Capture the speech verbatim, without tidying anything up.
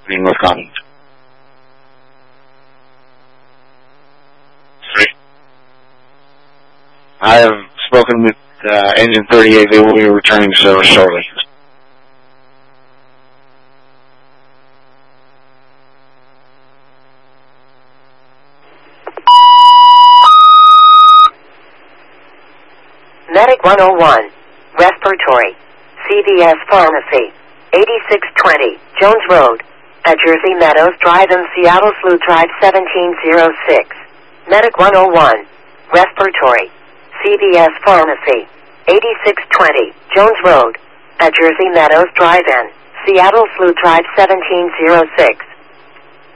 in Wisconsin. Three. I have spoken with uh, Engine thirty-eight. They will be returning to service shortly. Medic one oh one, Respiratory, C V S Pharmacy, eighty-six twenty, Jones Road, at Jersey Meadows Drive in Seattle, Slough Drive seventeen oh six. Medic one oh one, Respiratory, C V S Pharmacy, eighty-six twenty, Jones Road, at Jersey Meadows Drive in Seattle, Slough Drive seventeen oh six.